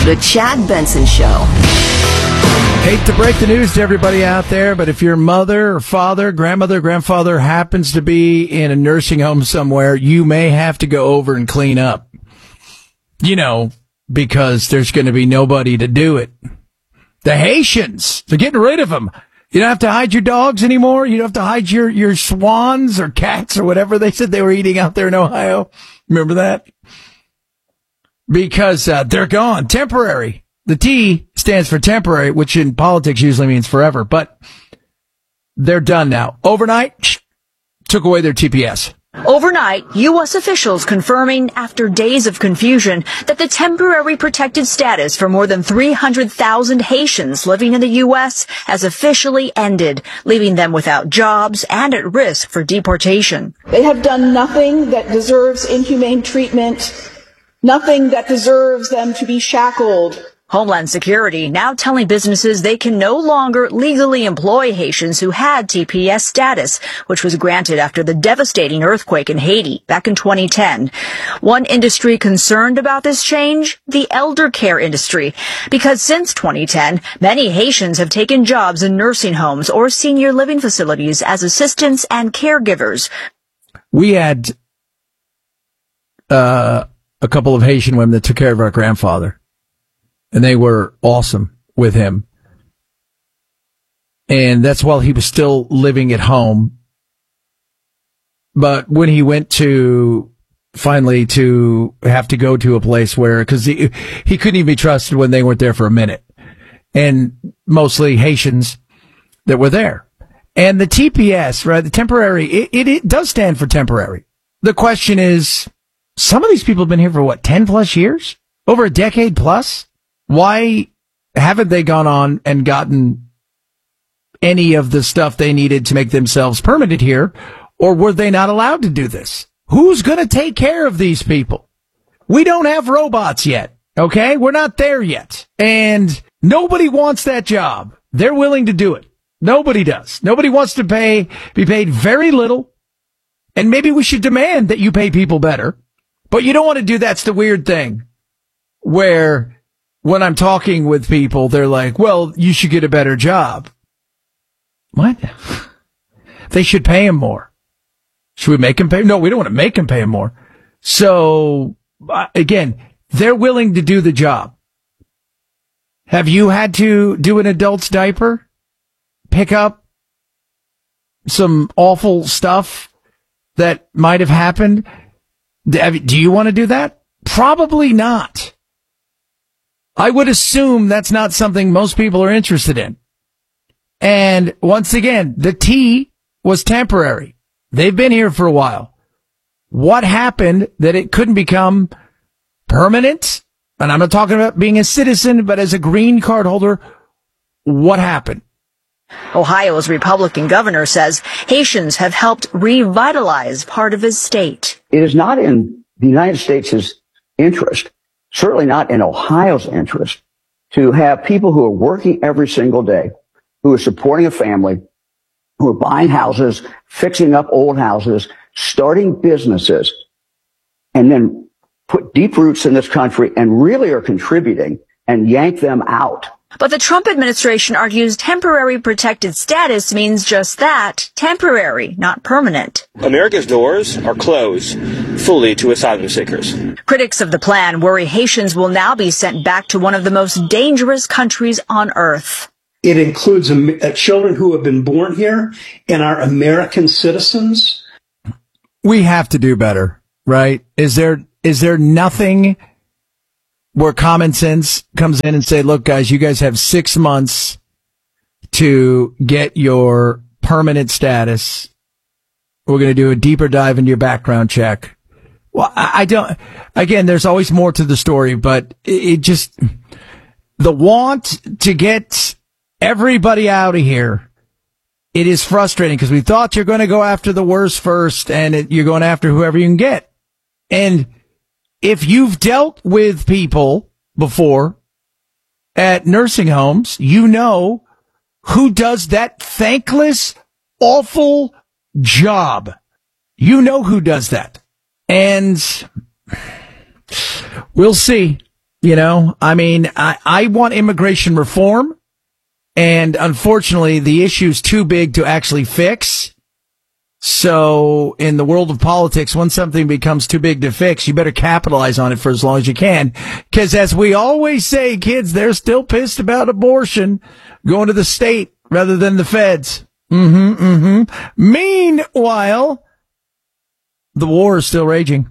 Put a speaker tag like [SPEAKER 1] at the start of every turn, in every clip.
[SPEAKER 1] The Chad Benson Show.
[SPEAKER 2] Hate to break the news to everybody out there, but if your mother or father, grandmother, grandfather happens to be in a nursing home somewhere, you may have to go over and clean up. You know, because there's going to be nobody to do it. The Haitians, they're getting rid of them. You don't have to hide your dogs anymore. You don't have to hide your swans or cats or whatever they said they were eating out there in Ohio. Remember that? Because they're gone. Temporary. The T stands for temporary, which in politics usually means forever, but they're done now. Overnight, took away their TPS.
[SPEAKER 3] Overnight, U.S. officials confirming after days of confusion that the temporary protected status for more than 300,000 Haitians living in the U.S. has officially ended, leaving them without jobs and at risk for deportation.
[SPEAKER 4] They have done nothing that deserves inhumane treatment, nothing that deserves them to be shackled.
[SPEAKER 3] Homeland Security now telling businesses they can no longer legally employ Haitians who had TPS status, which was granted after the devastating earthquake in Haiti back in 2010. One industry concerned about this change, the elder care industry, because since 2010, many Haitians have taken jobs in nursing homes or senior living facilities as assistants and caregivers.
[SPEAKER 2] We had a couple of Haitian women that took care of our grandfather. And they were awesome with him. And that's while he was still living at home. But when he went to finally to have to go to a place where, because he couldn't even be trusted when they weren't there for a minute. And mostly Haitians that were there. And the TPS, right, the temporary, it does stand for temporary. The question is, some of these people have been here for what, 10 plus years? Over a decade plus? Why haven't they gone on and gotten any of the stuff they needed to make themselves permanent here? Or were they not allowed to do this? Who's going to take care of these people? We don't have robots yet, okay? We're not there yet. And nobody wants that job. They're willing to do it. Nobody does. Nobody wants to be paid very little. And maybe we should demand that you pay people better. But you don't want to do that's the weird thing where when I'm talking with people, they're like, well, you should get a better job. What? They should pay him more. Should we make him pay? No, we don't want to make him pay him more. So, again, they're willing to do the job. Have you had to do an adult's diaper? Pick up some awful stuff that might have happened? Do you want to do that? Probably not. I would assume that's not something most people are interested in. And once again, the T was temporary. They've been here for a while. What happened that it couldn't become permanent? And I'm not talking about being a citizen, but as a green card holder, what happened?
[SPEAKER 3] Ohio's Republican governor says Haitians have helped revitalize part of his state.
[SPEAKER 5] It is not in the United States' interest, certainly not in Ohio's interest, to have people who are working every single day, who are supporting a family, who are buying houses, fixing up old houses, starting businesses, and then put deep roots in this country and really are contributing and yank them out.
[SPEAKER 3] But the Trump administration argues temporary protected status means just that, temporary, not permanent.
[SPEAKER 6] America's doors are closed fully to asylum seekers.
[SPEAKER 3] Critics of the plan worry Haitians will now be sent back to one of the most dangerous countries on earth.
[SPEAKER 7] It includes children who have been born here and are American citizens.
[SPEAKER 2] We have to do better, right? Is there nothing where common sense comes in and say, look, guys, you guys have 6 months to get your permanent status. We're going to do a deeper dive into your background check. Well, I don't, again, there's always more to the story, but it just, the want to get everybody out of here, it is frustrating because we thought you're going to go after the worst first and you're going after whoever you can get. And if you've dealt with people before at nursing homes, you know who does that thankless, awful job. You know who does that. And we'll see. I mean, I want immigration reform, and unfortunately, the issue's too big to actually fix. So, in the world of politics, when something becomes too big to fix, you better capitalize on it for as long as you can. Because as we always say, kids, they're still pissed about abortion going to the state rather than the feds. Meanwhile, the war is still raging.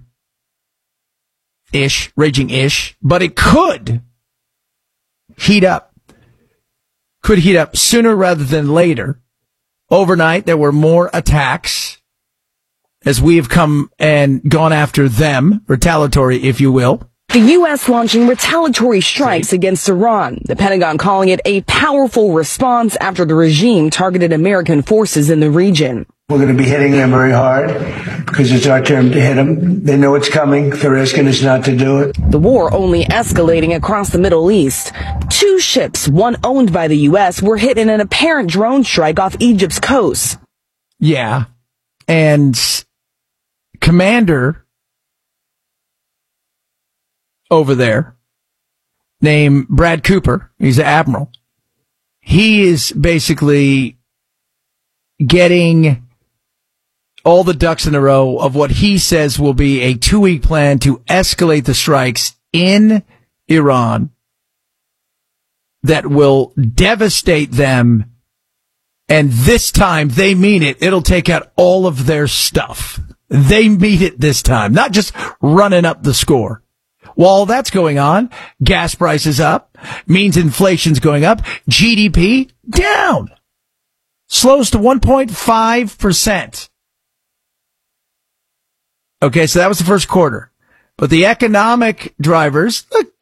[SPEAKER 2] Raging-ish, but it could heat up. Could heat up sooner rather than later. Overnight, there were more attacks as we have come and gone after them, retaliatory, if you will.
[SPEAKER 1] The U.S. launching retaliatory strikes against Iran, the Pentagon calling it a powerful response after the regime targeted American forces in the region.
[SPEAKER 8] We're going to be hitting them very hard because it's our turn to hit them. They know it's coming. They're asking us not to do it.
[SPEAKER 1] The war only escalating across the Middle East. 2 ships, one owned by the U.S., were hit in an apparent drone strike off Egypt's coast.
[SPEAKER 2] Yeah. And commander over there named Brad Cooper, he's an admiral. He is basically getting all the ducks in a row of what he says will be a 2-week plan to escalate the strikes in Iran that will devastate them. And this time, they mean it. It'll take out all of their stuff. They mean it this time, not just running up the score. While that's going on, gas prices up, means inflation's going up, GDP down. Slows to 1.5%. Okay, so that was the first quarter. But the economic drivers,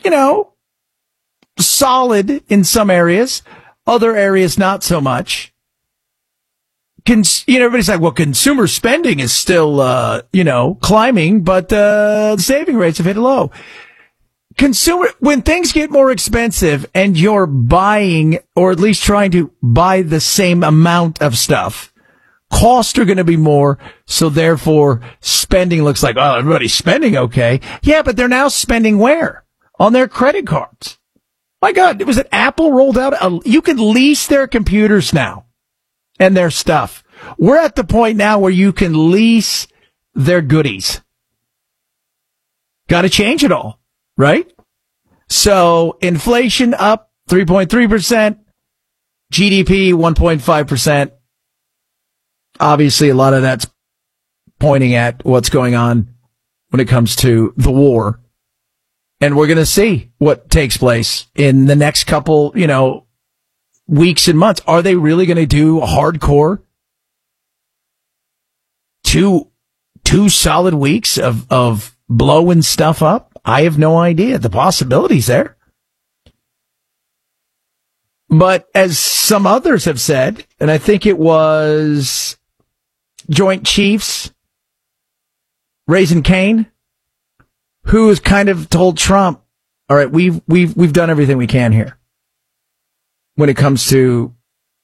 [SPEAKER 2] solid in some areas, other areas not so much. Everybody's like, well, consumer spending is still, climbing, but the saving rates have hit low. When things get more expensive and you're buying, or at least trying to buy the same amount of stuff, costs are going to be more, so therefore spending looks like, oh, everybody's spending okay. Yeah, but they're now spending where? On their credit cards. My God, was it Apple rolled out? You can lease their computers now and their stuff. We're at the point now where you can lease their goodies. Got to change it all, right? So inflation up 3.3%, GDP 1.5%. Obviously, a lot of that's pointing at what's going on when it comes to the war. And we're going to see what takes place in the next couple, weeks and months. Are they really going to do a hardcore two solid weeks of blowing stuff up? I have no idea. The possibility's there. But as some others have said, and I think it was Joint Chiefs, Raising Cane, who has kind of told Trump, all right, we've done everything we can here when it comes to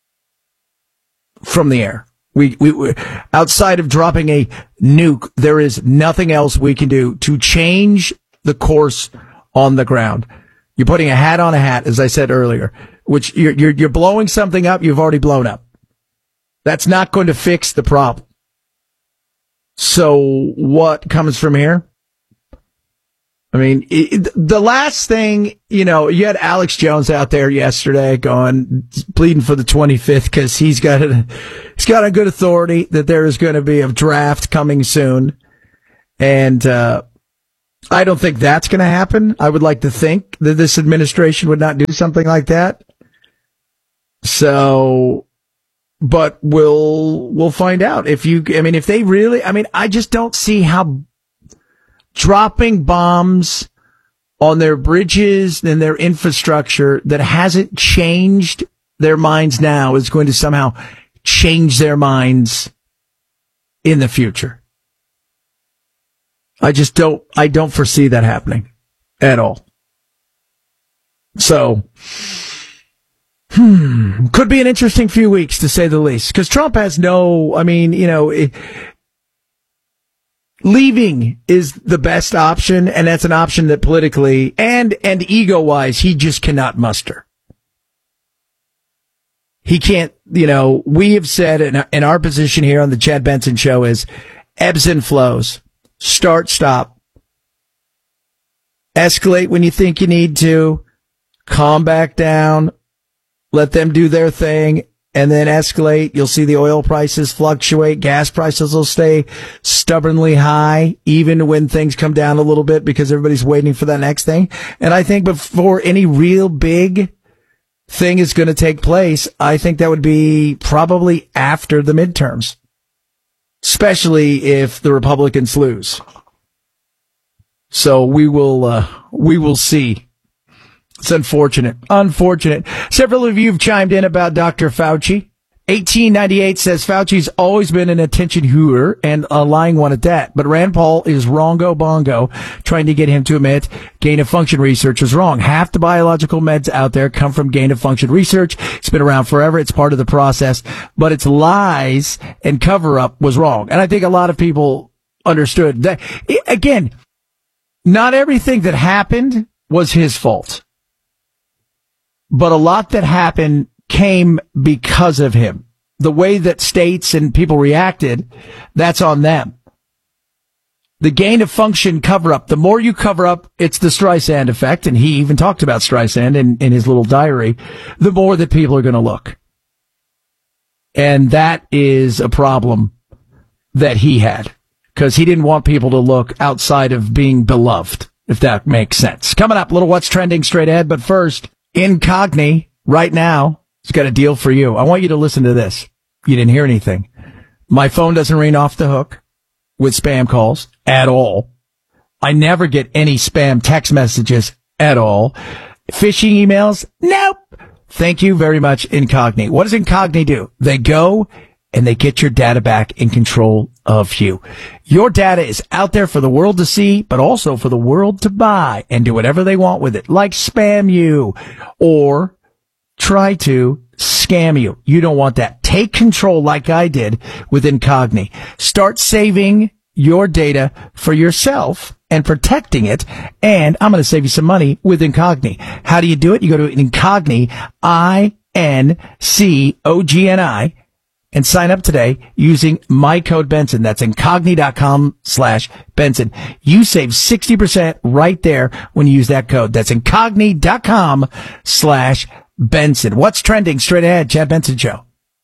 [SPEAKER 2] from the air. We outside of dropping a nuke, there is nothing else we can do to change the course on the ground. You're putting a hat on a hat, as I said earlier, which you're blowing something up you've already blown up. That's not going to fix the problem. So what comes from here? I mean, the last thing, you had Alex Jones out there yesterday pleading for the 25th because he's got a good authority that there is going to be a draft coming soon. And, I don't think that's going to happen. I would like to think that this administration would not do something like that. So, but we'll find out if they really, I just don't see how dropping bombs on their bridges and their infrastructure that hasn't changed their minds now is going to somehow change their minds in the future. I don't foresee that happening at all. So, could be an interesting few weeks to say the least, because Trump has Leaving is the best option, and that's an option that politically and ego-wise he just cannot muster. He can't, we have said in our position here on the Chad Benson Show is ebbs and flows. Start, stop. Escalate when you think you need to. Calm back down. Let them do their thing. And then escalate. You'll see the oil prices fluctuate. Gas prices will stay stubbornly high, even when things come down a little bit because everybody's waiting for that next thing. And I think before any real big thing is going to take place, I think that would be probably after the midterms, especially if the Republicans lose. So we will see. It's unfortunate. Several of you have chimed in about Dr. Fauci. 1898 says Fauci's always been an attention whooer and a lying one at that. But Rand Paul is wrongo bongo trying to get him to admit gain-of-function research is wrong. Half the biological meds out there come from gain-of-function research. It's been around forever. It's part of the process. But its lies and cover-up was wrong. And I think a lot of people understood that. Again, not everything that happened was his fault. But a lot that happened came because of him. The way that states and people reacted, that's on them. The gain of function cover up. The more you cover up, it's the Streisand effect. And he even talked about Streisand in his little diary. The more that people are going to look. And that is a problem that he had. Because he didn't want people to look outside of being beloved, if that makes sense. Coming up, little what's trending straight ahead. But first, Incogni, right now, has got a deal for you. I want you to listen to this. You didn't hear anything. My phone doesn't ring off the hook with spam calls at all. I never get any spam text messages at all. Phishing emails? Nope. Thank you very much, Incogni. What does Incogni do? They go and they get your data back in control of you. Your data is out there for the world to see, but also for the world to buy and do whatever they want with it, like spam you or try to scam you. You don't want that. Take control like I did with Incogni. Start saving your data for yourself and protecting it. And I'm going to save you some money with Incogni. How do you do it? You go to Incogni, INCOGNI, and sign up today using my code Benson. That's incogni.com/Benson. You save 60% right there when you use that code. That's incogni.com/Benson. What's trending straight ahead? Chad Benson Show.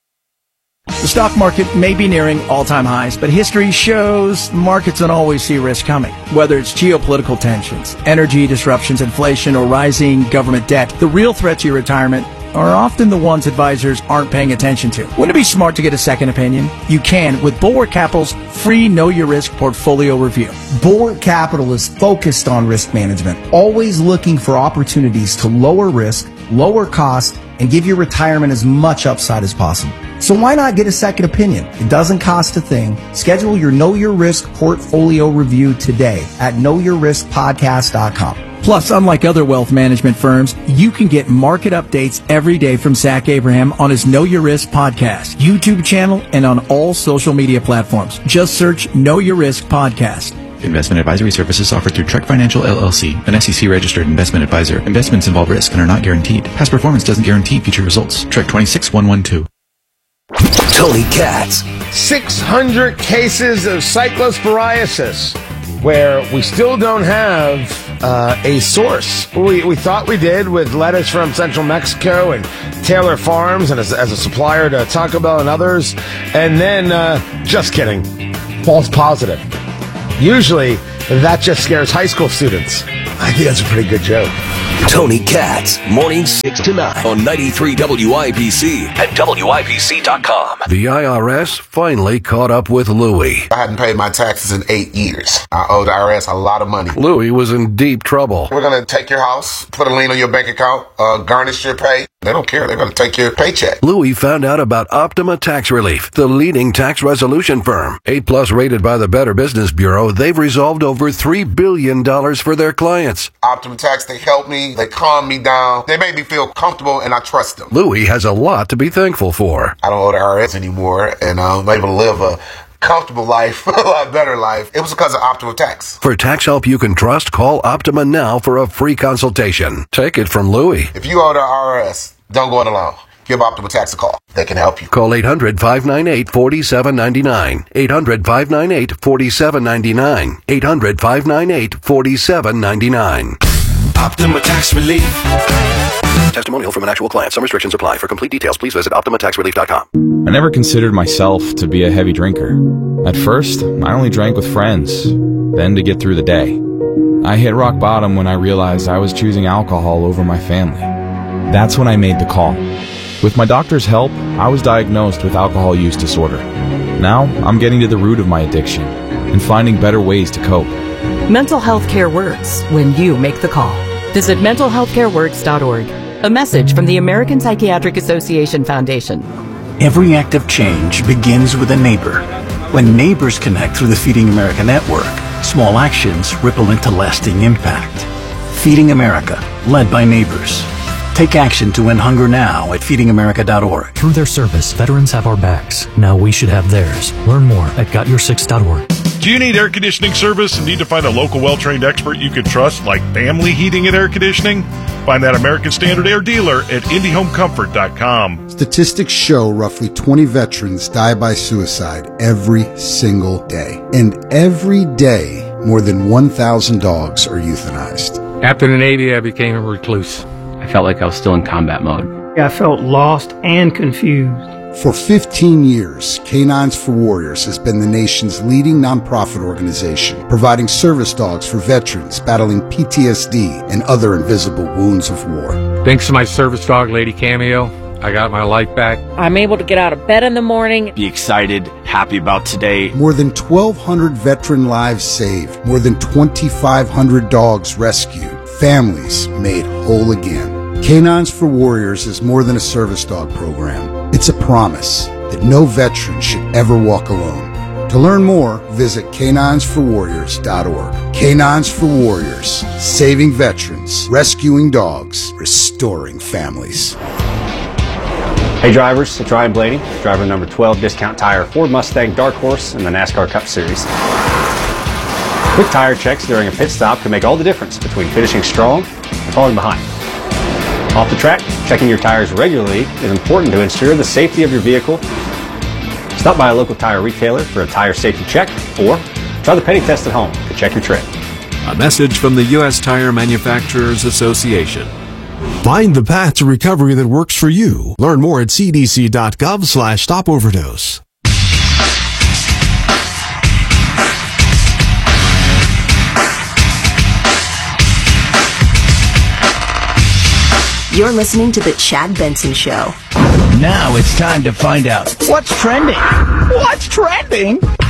[SPEAKER 2] The stock market may be nearing all-time highs, but history shows markets don't always see risk coming. Whether it's geopolitical tensions, energy disruptions, inflation, or rising government debt, the real threat to your retirement are often the ones advisors aren't paying attention to. Wouldn't it be smart to get a second opinion? You can with Bulwark Capital's free Know Your Risk portfolio review.
[SPEAKER 9] Bulwark Capital is focused on risk management, always looking for opportunities to lower risk, lower cost, and give your retirement as much upside as possible. So why not get a second opinion? It doesn't cost a thing. Schedule your Know Your Risk portfolio review today at knowyourriskpodcast.com.
[SPEAKER 2] Plus, unlike other wealth management firms, you can get market updates every day from Zach Abraham on his Know Your Risk podcast, YouTube channel, and on all social media platforms. Just search Know Your Risk Podcast.
[SPEAKER 10] Investment advisory services offered through Trek Financial LLC, an SEC-registered investment advisor. Investments involve risk and are not guaranteed. Past performance doesn't guarantee future results. Trek 26112.
[SPEAKER 11] Tony Katz.
[SPEAKER 12] 600 cases of cyclosporiasis, where we still don't have a source. We thought we did with lettuce from Central Mexico and Taylor Farms and as a supplier to Taco Bell and others. And then, just kidding, false positive. Usually, that just scares high school students. I think that's a pretty good joke.
[SPEAKER 11] Tony Katz, mornings 6 to 9 on 93 WIBC at WIBC.com.
[SPEAKER 13] The IRS finally caught up with Louie.
[SPEAKER 14] I hadn't paid my taxes in 8 years. I owed the IRS a lot of money.
[SPEAKER 13] Louie was in deep trouble.
[SPEAKER 14] We're going to take your house, put a lien on your bank account, garnish your pay. They don't care. They're going to take your paycheck.
[SPEAKER 13] Louie found out about Optima Tax Relief, the leading tax resolution firm. 8+ rated by the Better Business Bureau, they've resolved over $3 billion for their clients.
[SPEAKER 14] Optima Tax, they helped me. They calmed me down. They made me feel comfortable, and I trust them.
[SPEAKER 13] Louie has a lot to be thankful for.
[SPEAKER 14] I don't owe the IRS anymore, and I'm able to live a comfortable life, a lot better life. It was because of Optima Tax.
[SPEAKER 13] For tax help you can trust, call Optima now for a free consultation. Take it from Louie.
[SPEAKER 14] If you owe the IRS, don't go it alone. Give Optima Tax a call. They can help you.
[SPEAKER 13] Call 800-598-4799. 800-598-4799. 800-598-4799.
[SPEAKER 11] Optima Tax Relief.
[SPEAKER 13] Testimonial from an actual client. Some restrictions apply. For complete details, please visit OptimaTaxRelief.com.
[SPEAKER 15] I never considered myself to be a heavy drinker. At first, I only drank with friends, then to get through the day. I hit rock bottom when I realized I was choosing alcohol over my family. That's when I made the call. With my doctor's help, I was diagnosed with alcohol use disorder. Now, I'm getting to the root of my addiction and finding better ways to cope.
[SPEAKER 16] Mental health care works when you make the call. Visit mentalhealthcareworks.org. A message from the American Psychiatric Association Foundation.
[SPEAKER 17] Every act of change begins with a neighbor. When neighbors connect through the Feeding America network, small actions ripple into lasting impact. Feeding America, led by neighbors. Take action to end hunger now at feedingamerica.org.
[SPEAKER 18] Through their service, veterans have our backs. Now we should have theirs. Learn more at gotyoursix.org.
[SPEAKER 19] Do you need air conditioning service and need to find a local well-trained expert you can trust, like Family Heating and Air Conditioning? Find that American Standard Air dealer at IndyHomeComfort.com.
[SPEAKER 20] Statistics show roughly 20 veterans die by suicide every single day. And every day, more than 1,000 dogs are euthanized.
[SPEAKER 21] After the Navy, I became a recluse. I felt like I was still in combat mode.
[SPEAKER 22] I felt lost and confused.
[SPEAKER 20] For 15 years, Canines for Warriors has been the nation's leading nonprofit organization, providing service dogs for veterans battling PTSD and other invisible wounds of war.
[SPEAKER 21] Thanks to my service dog, Lady Cameo, I got my life back.
[SPEAKER 23] I'm able to get out of bed in the morning.
[SPEAKER 24] Be excited, happy about today.
[SPEAKER 20] More than 1,200 veteran lives saved, more than 2,500 dogs rescued, families made whole again. Canines for Warriors is more than a service dog program. It's a promise that no veteran should ever walk alone. To learn more, visit caninesforwarriors.org. Canines for Warriors, saving veterans, rescuing dogs, restoring families.
[SPEAKER 25] Hey drivers, it's Ryan Blaney, driver number 12 Discount Tire Ford Mustang Dark Horse in the NASCAR Cup Series. Quick tire checks during a pit stop can make all the difference between finishing strong and falling behind. Off the track, checking your tires regularly is important to ensure the safety of your vehicle. Stop by a local tire retailer for a tire safety check, or try the penny test at home to check your tread.
[SPEAKER 26] A message from the U.S. Tire Manufacturers Association.
[SPEAKER 27] Find the path to recovery that works for you. Learn more at cdc.gov/stopoverdose.
[SPEAKER 28] You're listening to The Chad Benson Show.
[SPEAKER 2] Now it's time to find out
[SPEAKER 9] What's trending? What's trending?